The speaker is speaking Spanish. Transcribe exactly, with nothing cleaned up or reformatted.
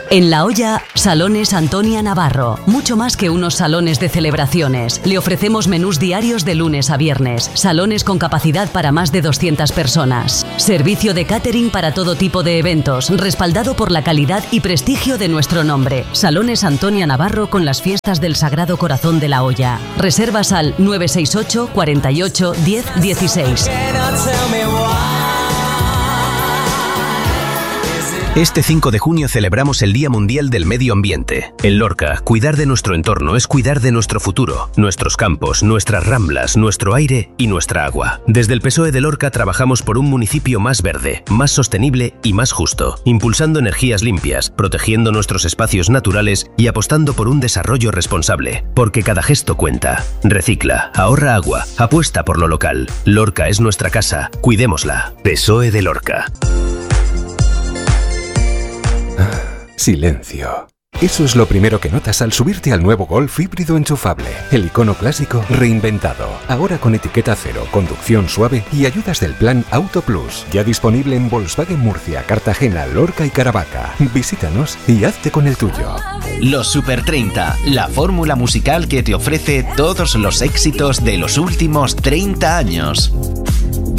En La Hoya, Salones Antonia Navarro. Mucho más que unos salones de celebraciones. Le ofrecemos menús diarios de lunes a viernes. Salones con capacidad para más de doscientas personas. Servicio de catering para todo tipo de eventos, respaldado por la calidad y prestigio de nuestro nombre. Salones Antonia Navarro con las fiestas del Sagrado Corazón de La Hoya. Reservas al nueve seis ocho, cuarenta y ocho, diez, dieciséis. Este cinco de junio celebramos el Día Mundial del Medio Ambiente. En Lorca, cuidar de nuestro entorno es cuidar de nuestro futuro, nuestros campos, nuestras ramblas, nuestro aire y nuestra agua. Desde el P S O E de Lorca trabajamos por un municipio más verde, más sostenible y más justo, impulsando energías limpias, protegiendo nuestros espacios naturales y apostando por un desarrollo responsable. Porque cada gesto cuenta. Recicla, ahorra agua, apuesta por lo local. Lorca es nuestra casa, cuidémosla. P S O E de Lorca. Silencio. Eso es lo primero que notas al subirte al nuevo Golf híbrido enchufable. El icono clásico reinventado. Ahora con etiqueta cero, conducción suave y ayudas del plan Auto Plus. Ya disponible en Volkswagen Murcia, Cartagena, Lorca y Caravaca. Visítanos y hazte con el tuyo. Los Super treinta, la fórmula musical que te ofrece todos los éxitos de los últimos treinta años.